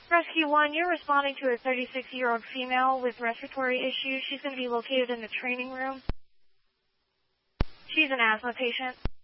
Rescue 1, you're responding to a 36-year-old female with respiratory issues. She's going to be located in the training room. She's an asthma patient.